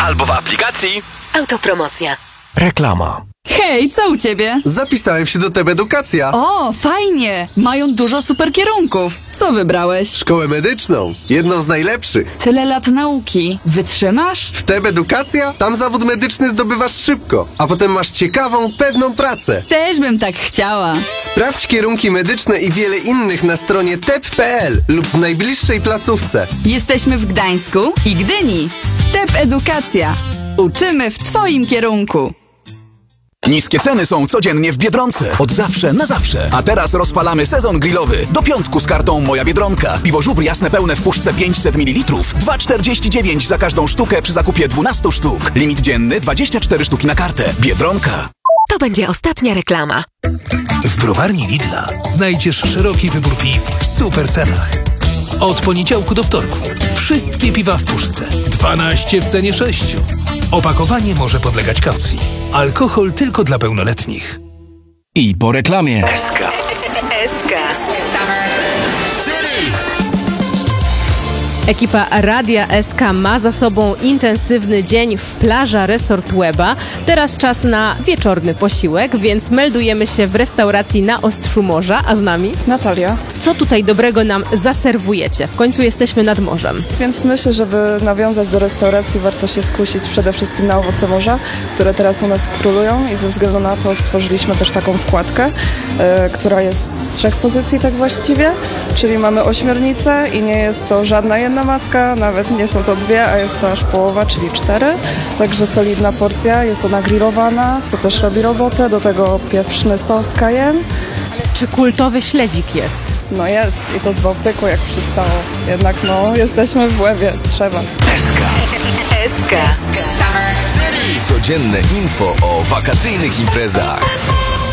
albo w aplikacji Autopromocja. Reklama. Hej, co u ciebie? Zapisałem się do TEB Edukacja. O, fajnie! Mają dużo super kierunków. Co wybrałeś? Szkołę medyczną. Jedną z najlepszych. Tyle lat nauki. Wytrzymasz? W TEB Edukacja? Tam zawód medyczny zdobywasz szybko, a potem masz ciekawą, pewną pracę. Też bym tak chciała. Sprawdź kierunki medyczne i wiele innych na stronie teb.pl lub w najbliższej placówce. Jesteśmy w Gdańsku i Gdyni. TEP Edukacja. Uczymy w twoim kierunku. Niskie ceny są codziennie w Biedronce. Od zawsze na zawsze. A teraz rozpalamy sezon grillowy. Do piątku z kartą Moja Biedronka. Piwo żubr jasne pełne w puszce 500 ml. 2,49 za każdą sztukę przy zakupie 12 sztuk. Limit dzienny 24 sztuki na kartę. Biedronka. To będzie ostatnia reklama. W browarni Lidla znajdziesz szeroki wybór piw w super cenach. Od poniedziałku do wtorku. Wszystkie piwa w puszce. 12 w cenie 6. Opakowanie może podlegać kaucji. Alkohol tylko dla pełnoletnich. I po reklamie. SK. Ekipa Radia SK ma za sobą intensywny dzień w Plaża Resort Łeba. Teraz czas na wieczorny posiłek, więc meldujemy się w restauracji na Ostrzu Morza, a z nami Natalia. Co tutaj dobrego nam zaserwujecie? W końcu jesteśmy nad morzem. Więc myślę, żeby nawiązać do restauracji, warto się skusić przede wszystkim na owoce morza, które teraz u nas królują i ze względu na to stworzyliśmy też taką wkładkę, która jest z 3 pozycji tak właściwie, czyli mamy ośmiornicę i nie jest to żadna jedna macka, nawet nie są to 2, a jest to aż połowa, czyli 4. Także solidna porcja, jest ona grillowana, to też robi robotę, do tego pieprzny sos cayenne. Czy kultowy śledzik jest? No jest i to z Bałtyku jak przystało, jednak no jesteśmy w Łebie, trzeba. SK. Codzienne info o wakacyjnych imprezach.